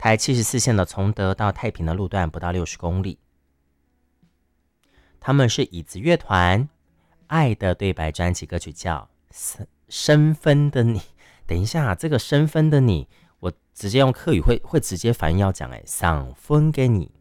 台74线的崇德到太平的路段不到60公里。他们是椅子乐团，《爱的对白》专辑歌曲叫身分的你。等一下，这个身分的你，我直接用客语会直接反应要讲，赏分给你，